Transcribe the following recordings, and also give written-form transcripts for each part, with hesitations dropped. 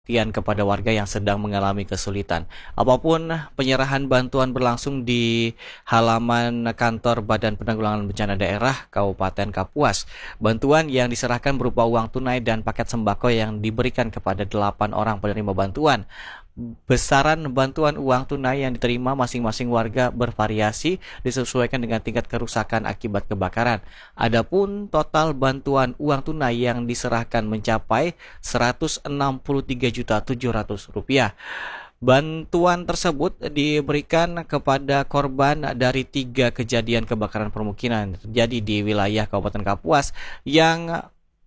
kepada warga yang sedang mengalami kesulitan. Apapun penyerahan bantuan berlangsung di halaman kantor Badan Penanggulangan Bencana Daerah Kabupaten Kapuas. Bantuan yang diserahkan berupa uang tunai dan paket sembako yang diberikan kepada 8 orang penerima bantuan. Besaran bantuan uang tunai yang diterima masing-masing warga bervariasi disesuaikan dengan tingkat kerusakan akibat kebakaran. Adapun total bantuan uang tunai yang diserahkan mencapai Rp163.700. Bantuan tersebut diberikan kepada korban dari 3 kejadian kebakaran permukiman terjadi di wilayah Kabupaten Kapuas. Yang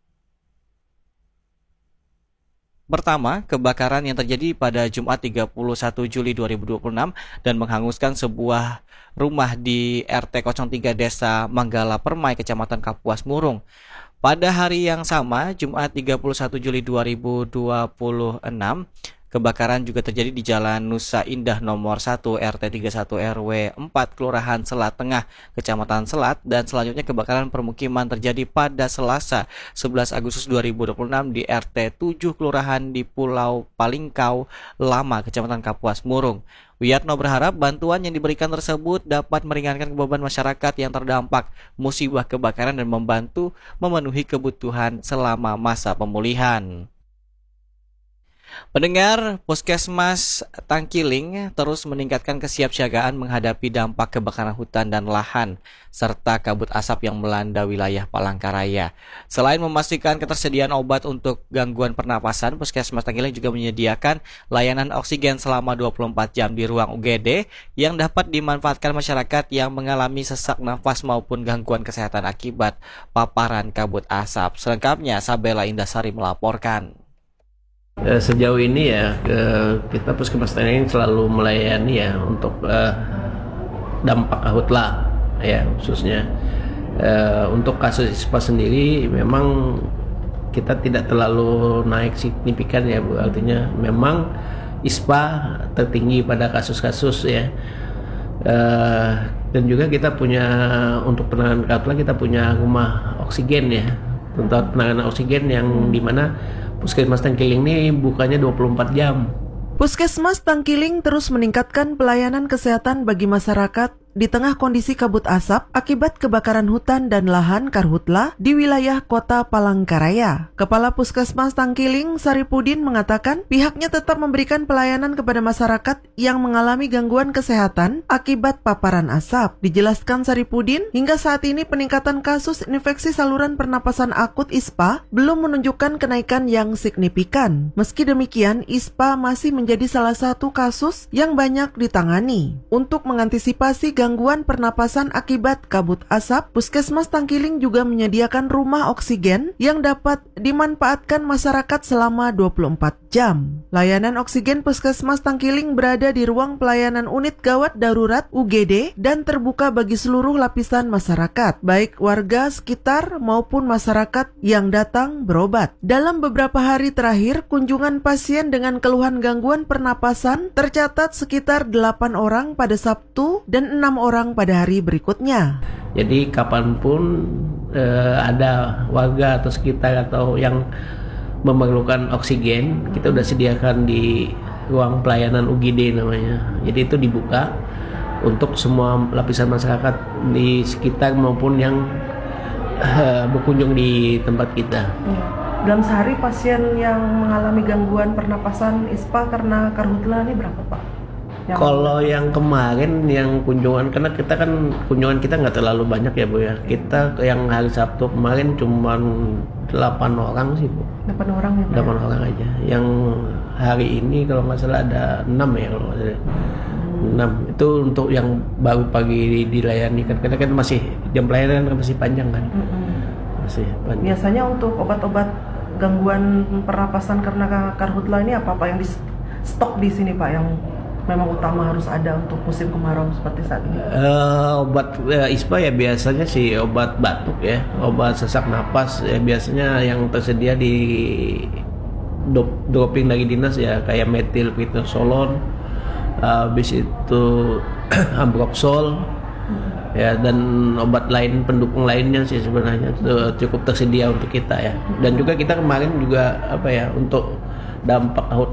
pertama, kebakaran yang terjadi pada Jumat 31 Juli 2026 dan menghanguskan sebuah rumah di RT 03 Desa Manggala Permai, Kecamatan Kapuas Murung. Pada hari yang sama, Jumat 31 Juli 2026, kebakaran juga terjadi di Jalan Nusa Indah nomor 1 RT 31 RW 4 Kelurahan Selat Tengah, Kecamatan Selat, dan selanjutnya kebakaran permukiman terjadi pada Selasa 11 Agustus 2026 di RT 7 Kelurahan di Pulau Palingkau Lama, Kecamatan Kapuas Murung. Wiyatno berharap bantuan yang diberikan tersebut dapat meringankan beban masyarakat yang terdampak musibah kebakaran dan membantu memenuhi kebutuhan selama masa pemulihan. Pendengar, Puskesmas Tangkiling terus meningkatkan kesiapsiagaan menghadapi dampak kebakaran hutan dan lahan serta kabut asap yang melanda wilayah Palangkaraya. Selain memastikan ketersediaan obat untuk gangguan pernapasan, Puskesmas Tangkiling juga menyediakan layanan oksigen selama 24 jam di ruang UGD yang dapat dimanfaatkan masyarakat yang mengalami sesak nafas maupun gangguan kesehatan akibat paparan kabut asap. Selengkapnya, Sabela Indasari melaporkan. Sejauh ini ya kita Puskesmas Tangkiling selalu melayani ya untuk dampak karhutla ya, khususnya untuk kasus ISPA sendiri memang kita tidak terlalu naik signifikan ya Bu, artinya memang ISPA tertinggi pada kasus-kasus ya, dan juga kita punya untuk penanganan karhutla kita punya rumah oksigen ya, tempat penanganan oksigen yang dimana Puskesmas Tangkiling ini bukanya 24 jam. Puskesmas Tangkiling terus meningkatkan pelayanan kesehatan bagi masyarakat di tengah kondisi kabut asap akibat kebakaran hutan dan lahan karhutla di wilayah kota Palangkaraya. Kepala Puskesmas Tangkiling, Saripudin, mengatakan pihaknya tetap memberikan pelayanan kepada masyarakat yang mengalami gangguan kesehatan akibat paparan asap. Dijelaskan Saripudin, hingga saat ini peningkatan kasus infeksi saluran pernapasan akut ISPA belum menunjukkan kenaikan yang signifikan. Meski demikian, ISPA masih menjadi salah satu kasus yang banyak ditangani. Untuk mengantisipasi gangguan pernapasan akibat kabut asap, Puskesmas Tangkiling juga menyediakan rumah oksigen yang dapat dimanfaatkan masyarakat selama 24 jam. Layanan oksigen Puskesmas Tangkiling berada di ruang pelayanan unit gawat darurat UGD dan terbuka bagi seluruh lapisan masyarakat, baik warga sekitar maupun masyarakat yang datang berobat. Dalam beberapa hari terakhir, kunjungan pasien dengan keluhan gangguan pernapasan tercatat sekitar 8 orang pada Sabtu dan 6 orang pada hari berikutnya. Jadi kapanpun ada warga atau sekitar atau yang memerlukan oksigen, kita udah sediakan di ruang pelayanan UGD namanya. Jadi itu dibuka untuk semua lapisan masyarakat di sekitar maupun yang berkunjung di tempat kita. Dalam sehari pasien yang mengalami gangguan pernapasan ISPA karena karhutla ini berapa Pak? Kalau yang kemarin yang kunjungan, karena kita kan kunjungan kita nggak terlalu banyak ya Bu ya. Kita yang hari Sabtu kemarin cuma 8 orang sih Bu. 8 orang ya? 8 orang aja. Yang hari ini kalau nggak salah ada 6 ya kalau nggak salah. 6 itu untuk yang baru pagi dilayani kan, karena kan masih jam pelayanan kan masih panjang kan. Masih panjang. Biasanya untuk obat-obat gangguan pernapasan karena karhutla ini apa yang di stok di sini Pak yang memang utama harus ada untuk musim kemarau seperti saat ini? Obat ISPA ya biasanya sih obat batuk ya, obat sesak napas ya, biasanya yang tersedia di dropping dari dinas ya, kayak metilprednisolon, habis itu ambroxol ya, dan obat lain pendukung lainnya sih sebenarnya cukup tersedia untuk kita ya. Dan juga kita kemarin juga untuk dampak